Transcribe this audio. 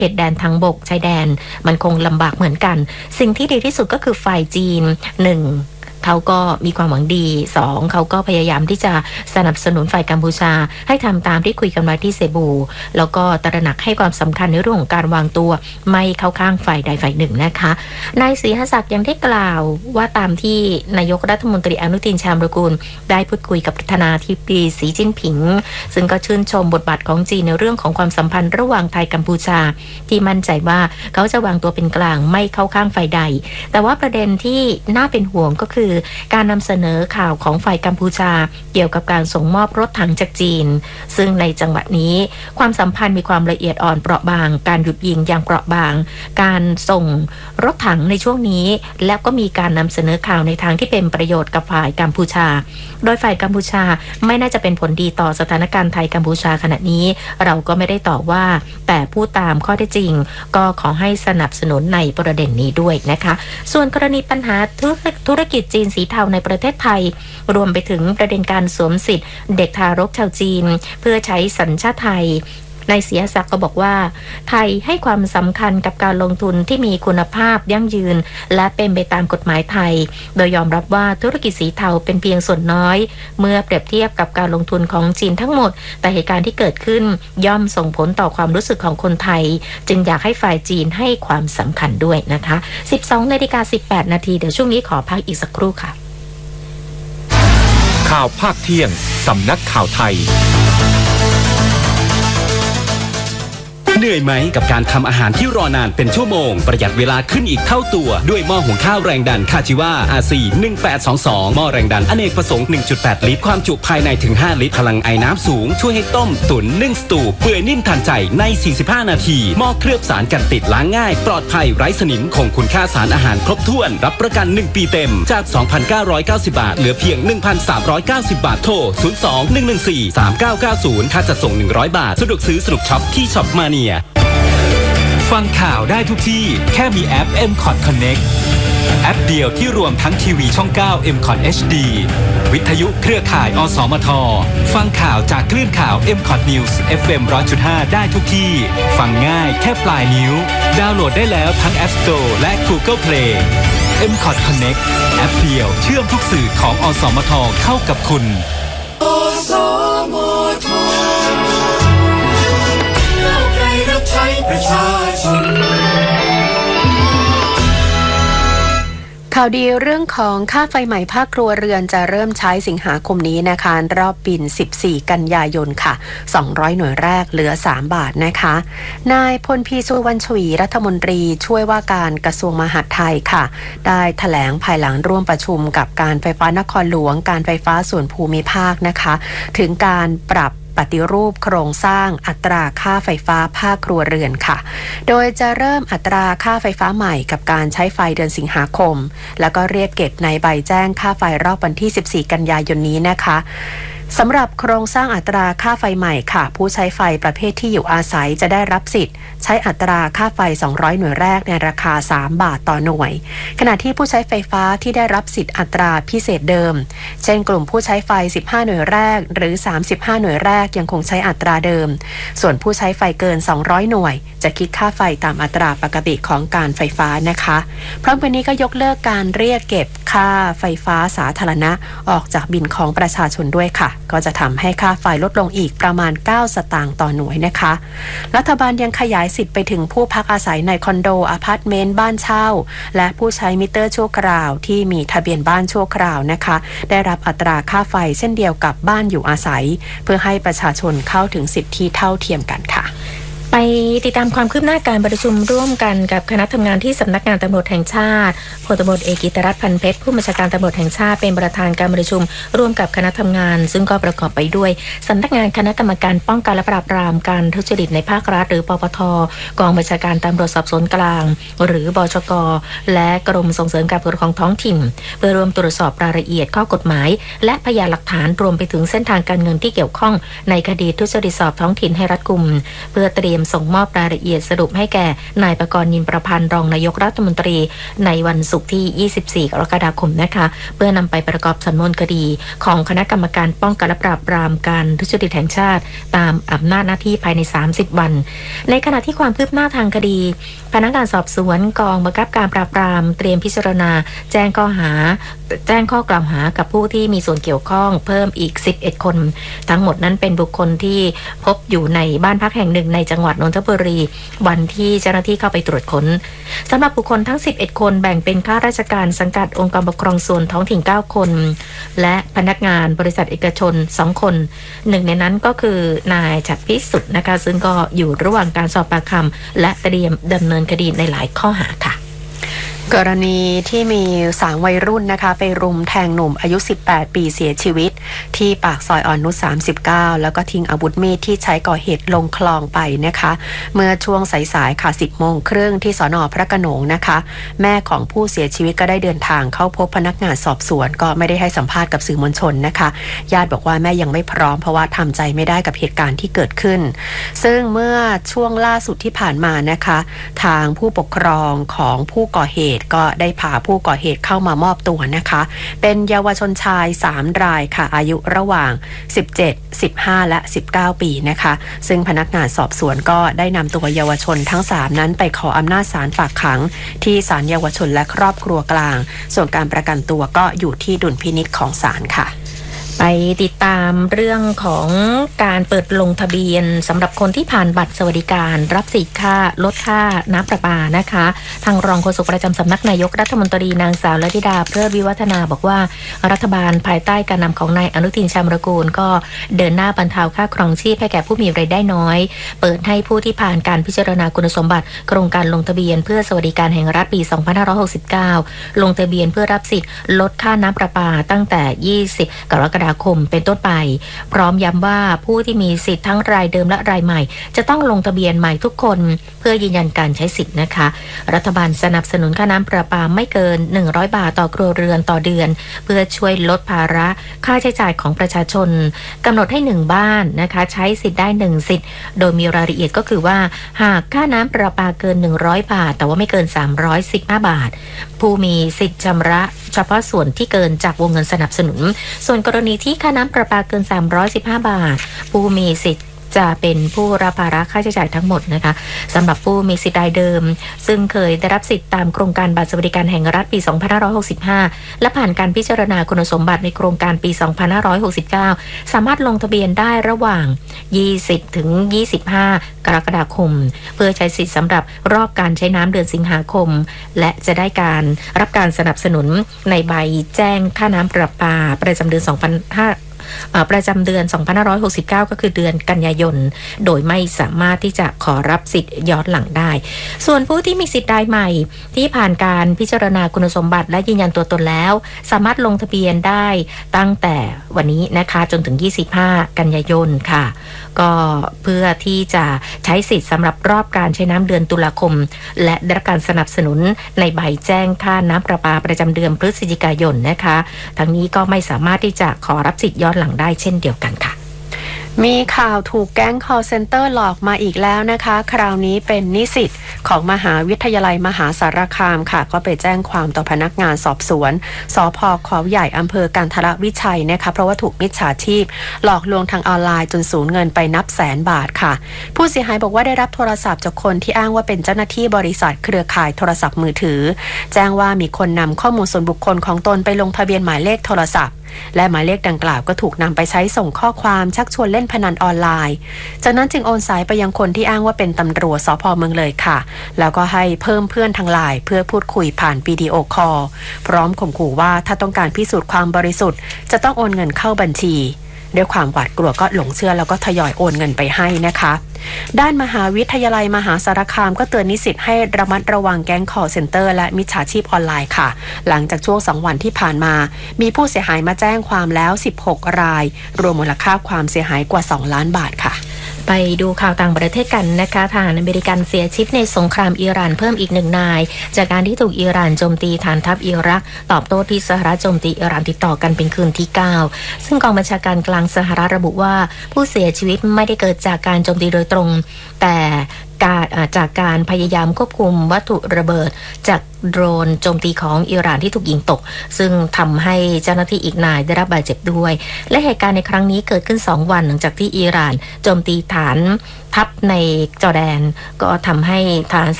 เขตแดนทางบกชายแดนมันคงลำบากเหมือนกันสิ่งที่ดีที่สุดก็คือฝ่ายจีน1เขาก็มีความหวังดี2เขาก็พยายามที่จะสนับสนุนฝ่ายกัมพูชาให้ทำตามที่คุยกันไว้ที่เซบูแล้วก็ตระหนักให้ความสำคัญในเรื่องของการวางตัวไม่เข้าข้างฝ่ายใดฝ่ายหนึ่งนะคะนายศรีหศักดิ์ยังได้กล่าวว่าตามที่นายกรัฐมนตรีอนุทินชาญวิรากูลได้พูดคุยกับประธานาธิบดีสีจิ้นผิงซึ่งก็ชื่นชมบทบาทของจีนในเรื่องของความสัมพันธ์ระหว่างไทยกัมพูชาที่มั่นใจว่าเขาจะวางตัวเป็นกลางไม่เข้าข้างฝ่ายใดแต่ว่าประเด็นที่น่าเป็นห่วงก็คือการนำเสนอข่าวของฝ่ายกัมพูชาเกี่ยวกับการส่งมอบรถถังจากจีนซึ่งในจังหวะนี้ความสัมพันธ์มีความละเอียดอ่อนเปราะบางการหยุดยิงอย่างเปราะบางการส่งรถถังในช่วงนี้แล้วก็มีการนำเสนอข่าวในทางที่เป็นประโยชน์กับฝ่ายกัมพูชาโดยฝ่ายกัมพูชาไม่น่าจะเป็นผลดีต่อสถานการณ์ไทยกัมพูชาขณะนี้เราก็ไม่ได้ตอบว่าแต่พูดตามข้อเท็จจริงก็ขอให้สนับสนุนในประเด็นนี้ด้วยนะคะส่วนกรณีปัญหาธุรกิจจีนสีเทาในประเทศไทยรวมไปถึงประเด็นการสวมสิทธิ์เด็กทารกชาวจีนเพื่อใช้สัญชาติไทยนายศรีหศักดิ์ก็บอกว่าไทยให้ความสำคัญกับการลงทุนที่มีคุณภาพยั่งยืนและเป็นไปตามกฎหมายไทยโดยยอมรับว่าธุรกิจสีเทาเป็นเพียงส่วนน้อยเมื่อเปรียบเทียบกับการลงทุนของจีนทั้งหมดแต่เหตุการณ์ที่เกิดขึ้นย่อมส่งผลต่อความรู้สึกของคนไทยจึงอยากให้ฝ่ายจีนให้ความสำคัญด้วยนะคะ 12:18 นาทีเดี๋ยวช่วงนี้ขอพักอีกสักครู่ค่ะข่าวภาคเที่ยงสำนักข่าวไทยเหนื่อยไหมกับการทำอาหารที่รอนานเป็นชั่วโมงประหยัดเวลาขึ้นอีกเท่าตัวด้วยหม้อหุงข้าวแรงดันคาจิวา RC 1822หม้อแรงดันอเนกประสงค์ 1.8 ลิตรความจุภายในถึง5ลิตรพลังไอน้ำสูงช่วยให้ต้มตุ๋นนึ่งสตูเปื่อยนิ่มทันใจใน45นาทีหม้อเคลือบสารกันติดล้างง่ายปลอดภัยไร้สนิมคงคุณค่าสารอาหารครบถ้วนรับประกัน1ปีเต็มจาก 2,990 บาทเหลือเพียง 1,390 บาทโทร 02-114-3990 ค่าจัดส่ง100 บาทสะดวกซื้อสนุกช็อปที่ช็อปมาเนียฟังข่าวได้ทุกที่แค่มีแอป MCOT Connect แอปเดียวที่รวมทั้งทีวีช่อง 9 MCOT HD วิทยุเครือข่ายอสมทฟังข่าวจากคลื่นข่าว MCOT News FM 100.5 ได้ทุกที่ฟังง่ายแค่ปลายนิ้วดาวน์โหลดได้แล้วทั้ง App Store และ Google Play MCOT Connect แอปเดียวเชื่อมทุกสื่อของอสมทเข้ากับคุณอสมทใช้ประชาชนข่าวดีเรื่องของค่าไฟใหม่ภาคครัวเรือนจะเริ่มใช้สิงหาคมนี้นะคะรอบบิน14กันยายนค่ะ200หน่วยแรกเหลือ3บาทนะคะนายพลพีสุวรรณชวีรัฐมนตรีช่วยว่าการกระทรวงมหาดไทยค่ะได้แถลงภายหลังร่วมประชุมกับการไฟฟ้านครหลวงการไฟฟ้าส่วนภูมิภาคนะคะถึงการปรับปฏิรูปโครงสร้างอัตราค่าไฟฟ้าภาคครัวเรือนค่ะโดยจะเริ่มอัตราค่าไฟฟ้าใหม่กับการใช้ไฟเดือนสิงหาคมแล้วก็เรียกเก็บในใบแจ้งค่าไฟรอบวันที่14กันยายนนี้นะคะสำหรับโครงสร้างอัตราค่าไฟใหม่ค่ะผู้ใช้ไฟประเภทที่อยู่อาศัยจะได้รับสิทธิ์ใช้อัตราค่าไฟ200หน่วยแรกในราคา3บาทต่อหน่วยขณะที่ผู้ใช้ไฟฟ้าที่ได้รับสิทธิ์อัตราพิเศษเดิมเช่นกลุ่มผู้ใช้ไฟ15หน่วยแรกหรือ35หน่วยแรกยังคงใช้อัตราเดิมส่วนผู้ใช้ไฟเกิน200หน่วยจะคิดค่าไฟตามอัตราปกติของการไฟฟ้านะคะพร้อมกันนี้ก็ยกเลิกการเรียกเก็บค่าไฟฟ้าสาธารณะออกจากบิลของประชาชนด้วยค่ะก็จะทำให้ค่าไฟลดลงอีกประมาณ9สตางค์ต่อหน่วยนะคะรัฐบาลยังขยายสิทธิ์ไปถึงผู้พักอาศัยในคอนโดอพาร์ตเมนต์บ้านเช่าและผู้ใช้มิเตอร์ชั่วคราวที่มีทะเบียนบ้านชั่วคราวนะคะได้รับอัตราค่าไฟเช่นเดียวกับบ้านอยู่อาศัยเพื่อให้ประชาชนเข้าถึงสิทธิเท่าเทียมกันค่ะไปติดตามความคืบหน้าการประชุมร่วมกันกับคณะทำงานที่สำนักงานตำรวจแห่งชาติพลตำรวจเอกกิตติรัตน์พันเพชรผู้บัญชาการตำรวจแห่งชาติเป็นประธานการประชุมร่วมกับคณะทำงานซึ่งก็ประกอบไปด้วยสำนักงานคณะกรรมการป้องกันและปราบปรามการทุจริตในภาครัฐหรือปปท.กองบัญชาการตำรวจสอบสวนกลางหรือบชก.และกรมส่งเสริมการปกครองท้องถิ่นเพื่อร่วมตรวจสอบรายละเอียดข้อกฎหมายและพยานหลักฐานรวมไปถึงเส้นทางการเงินที่เกี่ยวข้องในคดีทุจริตสอบท้องถิ่นให้รัดกุมเพื่อเตรียมมส่งมอบรายละเอียดสรุปให้แก่นายประกรณ์ นินประพันธ์รองนายกรัฐมนตรีในวันศุกร์ที่ 24 กรกฎาคมนะคะเพื่อนำไปประกอบสำนวนคดีของคณะกรรมการป้องกันและปราบปรามการทุจริตแห่งชาติตามอำนาจหน้าที่ภายใน30 วันในขณะที่ความคืบหน้าทางคดีพนักงานสอบสวนกองบังคับการปราบปรามเตรียมพิจารณาแจ้งข้อกล่าวหากับผู้ที่มีส่วนเกี่ยวข้องเพิ่มอีก11คนทั้งหมดนั้นเป็นบุคคลที่พบอยู่ในบ้านพักแห่งหนึ่งในจังหวัดนนทบุรีวันที่เจ้าหน้าที่เข้าไปตรวจค้นสำหรับบุคคลทั้ง11คนแบ่งเป็นข้าราชการสังกัดองค์กรปกครองส่วนท้องถิ่น9คนและพนักงานบริษัทเอกชน2คนหนึ่งในนั้นก็คือนายฉัตรพิสุทธิ์นะคะซึ่งก็อยู่ระหว่างการสอบปากคำและเตรียมดำเนินคดีในหลายข้อหาค่ะกรณีที่มี3วัยรุ่นนะคะไปรุมแทงหนุ่มอายุ18ปีเสียชีวิตที่ปากซอยอ่อนนุช39แล้วก็ทิ้งอาวุธมีดที่ใช้ก่อเหตุลงคลองไปนะคะเมื่อช่วงสายๆค่ะ 10:30 นที่สน.พระโขนงนะคะแม่ของผู้เสียชีวิตก็ได้เดินทางเข้าพบพนักงานสอบสวนก็ไม่ได้ให้สัมภาษณ์กับสื่อมวลชนนะคะญาติบอกว่าแม่ยังไม่พร้อมเพราะว่าทำใจไม่ได้กับเหตุการณ์ที่เกิดขึ้นซึ่งเมื่อช่วงล่าสุดที่ผ่านมานะคะทางผู้ปกครองของผู้ก่อเหตุก็ได้พาผู้ก่อเหตุเข้ามามอบตัวนะคะเป็นเยาวชนชาย3รายค่ะอายุระหว่าง17 15และ19ปีนะคะซึ่งพนักงานสอบสวนก็ได้นำตัวเยาวชนทั้ง3นั้นไปขออำนาจศาลฝากขังที่ศาลเยาวชนและครอบครัวกลางส่วนการประกันตัวก็อยู่ที่ดุลพินิจของศาลค่ะไปติดตามเรื่องของการเปิดลงทะเบียนสำหรับคนที่ผ่านบัตรสวัสดิการรับสิทธิ์ค่าลดค่าน้ำประปานะคะทางรองโฆษกประจำสำนักนายกรัฐมนตรีนางสาวลัทธิดาเพลิดวิวัฒนาบอกว่ารัฐบาลภายใต้การนำของนายอนุทินชาญวิรากูลก็เดินหน้าบรรเทาค่าครองชีพให้แก่ผู้มีรายได้น้อยเปิดให้ผู้ที่ผ่านการพิจารณาคุณสมบัติโครงการลงทะเบียนเพื่อสวัสดิการแห่งรัฐปี 2569ลงทะเบียนเพื่อรับสิทธิ์ลดค่าน้ำประปาตั้งแต่20 กรกฎาคมเป็นต้นไปพร้อมย้ำว่าผู้ที่มีสิทธิ์ทั้งรายเดิมและรายใหม่จะต้องลงทะเบียนใหม่ทุกคนเพื่อยืนยันการใช้สิทธิ์นะคะรัฐบาลสนับสนุนค่าน้ำประปาไม่เกิน100 บาทต่อครัวเรือนต่อเดือนเพื่อช่วยลดภาระค่าใช้จ่ายของประชาชนกำหนดให้1บ้านนะคะใช้สิทธิ์ได้1สิทธิ์โดยมีรายละเอียดก็คือว่าหากค่าน้ำประปาเกิน100 บาทแต่ว่าไม่เกิน315 บาทผู้มีสิทธิ์ชำระเฉพาะส่วนที่เกินจากวงเงินสนับสนุนส่วนกรณีที่ค่าน้ำประปาเกิน315 บาทผู้มีสิทธิ์จะเป็นผู้รับภาระค่าใช้จ่ายทั้งหมดนะคะสำหรับผู้มีสิทธิ์รายเดิมซึ่งเคยได้รับสิทธิ์ตามโครงการบัตรสวัสดิการแห่งรัฐปี 2565และผ่านการพิจารณาคุณสมบัติในโครงการปี 2569สามารถลงทะเบียนได้ระหว่าง20ถึง25 กรกฎาคมเพื่อใช้สิทธิ์สำหรับรอบการใช้น้ำเดือนสิงหาคมและจะได้การรับการสนับสนุนในใบแจ้งค่าน้ำประปาประจำเดือน2569ก็คือเดือนกันยายนโดยไม่สามารถที่จะขอรับสิทธิ์ย้อนหลังได้ส่วนผู้ที่มีสิทธิ์รายใหม่ที่ผ่านการพิจารณาคุณสมบัติและยืนยันตัวตนแล้วสามารถลงทะเบียนได้ตั้งแต่วันนี้นะคะจนถึง25 กันยายนค่ะก็เพื่อที่จะใช้สิทธิ์สำหรับรอบการใช้น้ำเดือนตุลาคมและได้รับการสนับสนุนในใบแจ้งค่าน้ำประปาประจำเดือนพฤศจิกายนนะคะทั้งนี้ก็ไม่สามารถที่จะขอรับสิทธิ์ย้อนหลังได้เช่นเดียวกันค่ะมีข่าวถูกแก๊ง call center หลอกมาอีกแล้วนะคะคราวนี้เป็นนิสิตของมหาวิทยาลัยมหาสารคามค่ะก็ไปแจ้งความต่อพนักงานสอบสวนสภ.เขาใหญ่อำเภอกันทรวิชัยนะคะเพราะว่าถูกมิจฉาชีพหลอกลวงทางออนไลน์จนสูญเงินไปนับแสนบาทค่ะผู้เสียหายบอกว่าได้รับโทรศัพท์จากคนที่อ้างว่าเป็นเจ้าหน้าที่บริษัทเครือข่ายโทรศัพท์มือถือแจ้งว่ามีคนนำข้อมูลส่วนบุคคลของตนไปลงทะเบียนหมายเลขโทรศัพท์และหมายเลขดังกล่าวก็ถูกนำไปใช้ส่งข้อความชักชวนเล่นพนันออนไลน์จากนั้นจึงโอนสายไปยังคนที่อ้างว่าเป็นตำรวจสภ.เมืองเลยค่ะแล้วก็ให้เพิ่มเพื่อนทางไลน์เพื่อพูดคุยผ่านวิดีโอคอลพร้อมข่มขู่ว่าถ้าต้องการพิสูจน์ความบริสุทธิ์จะต้องโอนเงินเข้าบัญชีด้วยความหวาดกลัวก็หลงเชื่อแล้วก็ทยอยโอนเงินไปให้นะคะด้านมหาวิทยาลัยมหาสารคามก็เตือนนิสิตให้ระมัดระวังแก๊ง call center และมิจฉาชีพออนไลน์ค่ะหลังจากช่วง2 วันที่ผ่านมามีผู้เสียหายมาแจ้งความแล้ว16 รายรวมมูลค่าความเสียหายกว่า2 ล้านบาทค่ะไปดูข่าวต่างประเทศกันนะคะทหารอเมริกันเสียชีวิตในสงครามอิหร่านเพิ่มอีก1 นายจากการที่ถูกอิหร่านโจมตีฐานทัพอิรักตอบโต้ที่สหรัฐโจมตีอิหร่านติดต่อกันเป็นคืนที่9ซึ่งกองบัญชาการกลางสหรัฐระบุว่าผู้เสียชีวิตไม่ได้เกิดจากการโจมตีโดยตรงแต่จากการพยายามควบคุมวัตถุระเบิดจากโดรนโจมตีของอิหร่านที่ถูกยิงตกซึ่งทำให้เจ้าหน้าที่อีกนายได้รับบาดเจ็บด้วยและเหตุการณ์ในครั้งนี้เกิดขึ้น2 วันหลังจากที่อิหร่านโจมตีฐานทัพในจอร์แดนก็ทำให้ทหาร